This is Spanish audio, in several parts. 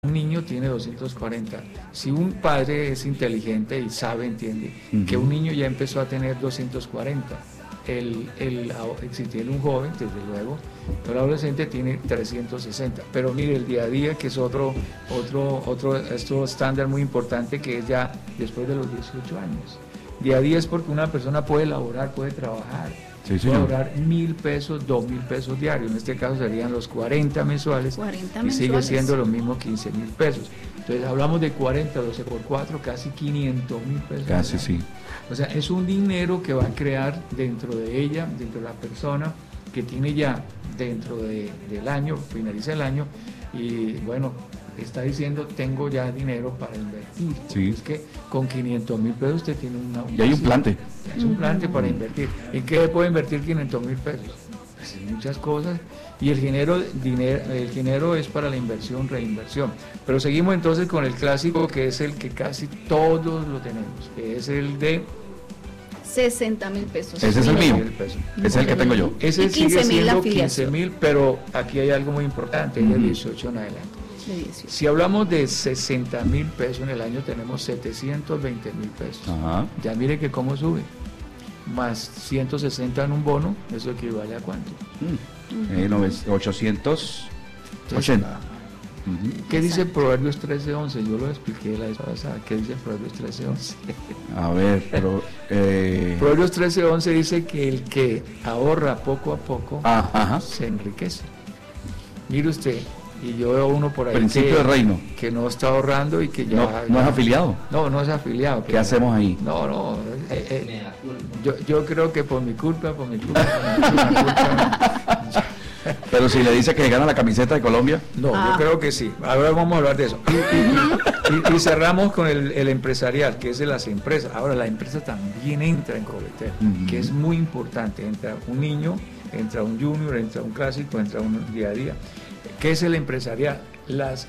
Un niño tiene 240. Si un padre es inteligente y sabe, entiende, que un niño ya empezó a tener 240. Si tiene un joven, desde luego, el adolescente tiene 360. Pero mire, el día a día, que es otro estándar muy importante, que es ya después de los 18 años. Día a día es porque una persona puede laborar, puede trabajar. Sí, puede ahorrar 1.000 pesos, 2.000 pesos diarios. En este caso serían los 40 mensuales. 40 y mensuales. Sigue siendo lo mismo 15.000 pesos. Entonces hablamos de 40, 12 por 4, casi 500.000 pesos. Casi, sí. O sea, es un dinero que va a crear dentro de ella, dentro de la persona, que tiene ya dentro del año, finaliza el año, y bueno, está diciendo, tengo ya dinero para invertir. Sí. Es que con 500.000 pesos usted tiene una... Y hay un plante. Es un plante para invertir. ¿En qué puede invertir 500.000 pesos? Pues en muchas cosas. Y el dinero es para la inversión, reinversión. Pero seguimos entonces con el clásico, que es el que casi todos lo tenemos, que es el de 60.000 pesos. Ese es el mío. pesos. Ese es el que tengo yo. Ese Y sigue 15.000 siendo afiliación. 15.000, pero aquí hay algo muy importante, es de 18 en adelante. De 18. Si hablamos de 60.000 pesos en el año, tenemos 720.000 pesos. Ajá. Ya mire que cómo sube. Más 160 en un bono, ¿eso equivale a cuánto? 880. ¿Qué dice Proverbios 13:11? Yo lo expliqué la vez pasada. ¿Qué dice Proverbios 13:11? A ver, pero... Proverbios 13:11 dice que el que ahorra poco a poco Ajá. se enriquece. Mire usted, y yo veo uno por ahí Principio del reino. que no está ahorrando y que ya... No es afiliado. No es afiliado. ¿Qué hacemos ahí? No. Yo creo que por mi culpa. Pero si le dice que gana la camiseta de Colombia. No, yo creo que sí. Ahora vamos a hablar de eso. Y cerramos con el empresarial, que es de las empresas. Ahora, la empresa también entra en Covetel, que es muy importante. Entra un niño, entra un junior, entra un clásico, entra un día a día. ¿Qué es el empresarial? Las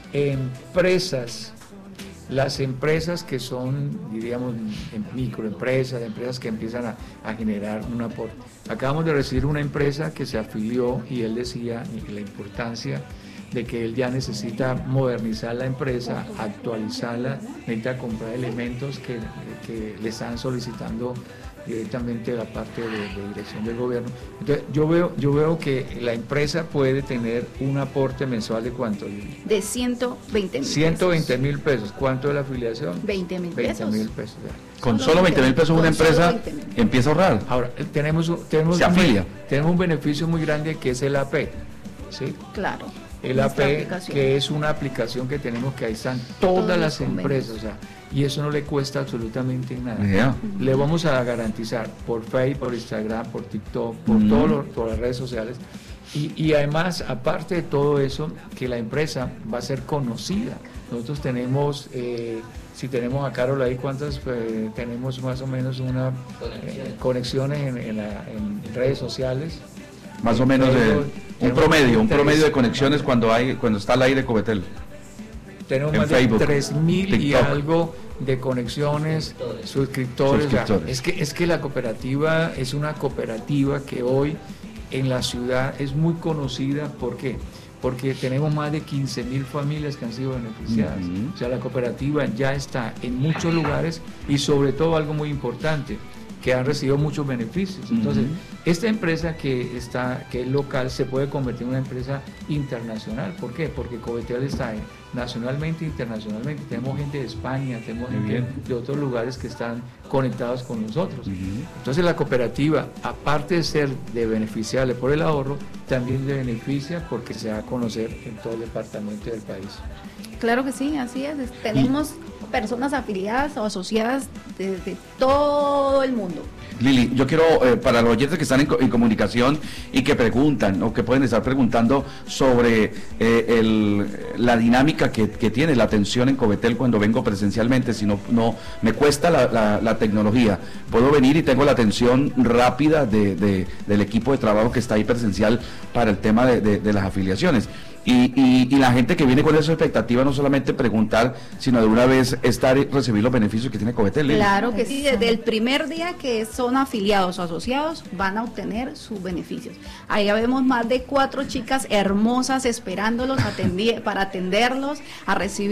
empresas que son, diríamos, microempresas, empresas que empiezan a generar un aporte. Acabamos de recibir una empresa que se afilió y él decía la importancia de que él ya necesita modernizar la empresa, actualizarla, necesita comprar elementos que le están solicitando directamente la parte de dirección del gobierno. Entonces yo veo que la empresa puede tener un aporte mensual de ¿cuánto? De 120.000 120.000 pesos. ¿Cuánto es la afiliación? 20.000 pesos. 20.000 pesos. Ya. Con solo 20.000 pesos una empresa empieza a ahorrar. Ahora, tenemos Se afilia. Tenemos un beneficio muy grande que es el AP, ¿sí? Claro. El AP, que es una aplicación que tenemos, que ahí están todas las empresas, o sea, y eso no le cuesta absolutamente nada. Yeah. Le vamos a garantizar por Facebook, por Instagram, por TikTok, por todas las redes sociales. Y además, aparte de todo eso, que la empresa va a ser conocida. Nosotros tenemos, si tenemos a Carol ahí, ¿cuántas tenemos más o menos conexiones en redes sociales? Más o menos un promedio de conexiones cuando está al aire Covetel. Tenemos en más Facebook, de 3.000 y TikTok. algo de conexiones, suscriptores. Es que la cooperativa es una cooperativa que hoy en la ciudad es muy conocida. ¿Por qué? Porque tenemos más de 15.000 familias que han sido beneficiadas. O sea, la cooperativa ya está en muchos lugares y sobre todo algo muy importante, que han recibido muchos beneficios. Entonces, esta empresa que es local se puede convertir en una empresa internacional. ¿Por qué? Porque Covetel está nacionalmente e internacionalmente. Tenemos gente de España, tenemos gente de otros lugares que están conectados con nosotros. Entonces, la cooperativa, aparte de ser de beneficiarle por el ahorro, también le beneficia porque se va a conocer en todo el departamento del país. Claro que sí, así es. Tenemos personas afiliadas o asociadas de todo el mundo. Lili, yo quiero, para los oyentes que están en comunicación y que preguntan o que pueden estar preguntando sobre la dinámica que tiene la atención en Covetel cuando vengo presencialmente, si no me cuesta la tecnología, puedo venir y tengo la atención rápida del equipo de trabajo que está ahí presencial para el tema de las afiliaciones. Y la gente que viene con esa expectativa no solamente preguntar, sino de una vez estar y recibir los beneficios que tiene Covetel. Claro que sí, desde el primer día que son afiliados o asociados van a obtener sus beneficios. Ahí ya vemos más de 4 chicas hermosas esperándolos para atenderlos, a recibir